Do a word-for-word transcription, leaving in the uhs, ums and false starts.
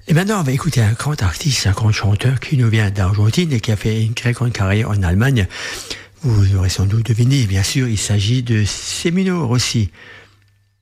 Et maintenant, on va écouter un grand artiste, un grand chanteur qui nous vient d'Argentine et qui a fait une très grande carrière en Allemagne. Vous aurez sans doute deviné, bien sûr, il s'agit de Semino Rossi.